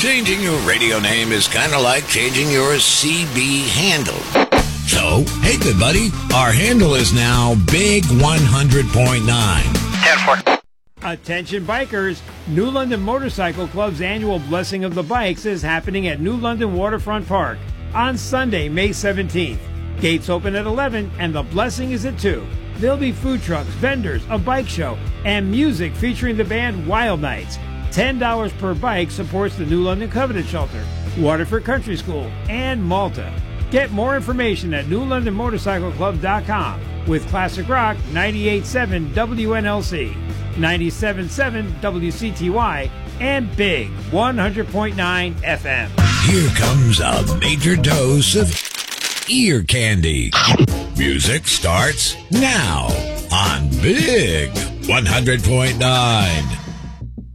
Changing your radio name is kind of like changing your CB handle. So, hey, good buddy, our handle is now Big 100.9. 10-4. Attention bikers, New London Motorcycle Club's annual Blessing of the Bikes is happening at New London Waterfront Park on Sunday, May 17th. Gates open at 11 and the blessing is at 2. There'll be food trucks, vendors, a bike show, and music featuring the band Wild Nights. $10 per bike supports the New London Covenant Shelter, Waterford Country School, and Malta. Get more information at newlondonmotorcycleclub.com with classic rock 98.7 WNLC, 97.7 WCTY, and Big 100.9 FM. Here comes a major dose of ear candy. Music starts now on Big 100.9.